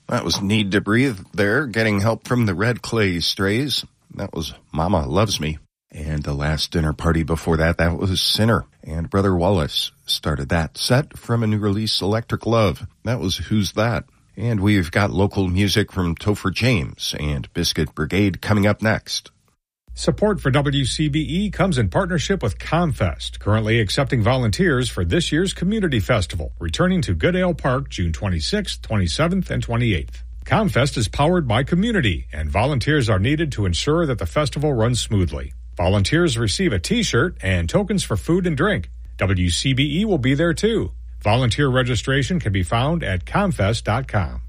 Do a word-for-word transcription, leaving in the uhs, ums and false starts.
That was Need to Breathe there, getting help from the Red Clay Strays. That was Mama Loves Me. And the last dinner party before that, that was Sinner. And Brother Wallace started that set from a new release, Electric Love. That was Who's That? And we've got local music from Topher James and Biscuit Brigade coming up next. Support for W C B E comes in partnership with ComFest, currently accepting volunteers for this year's Community Festival, returning to Goodale Park June twenty-sixth, twenty-seventh, and twenty-eighth. ComFest is powered by community, and volunteers are needed to ensure that the festival runs smoothly. Volunteers receive a T-shirt and tokens for food and drink. W C B E will be there too. Volunteer registration can be found at comfest dot com.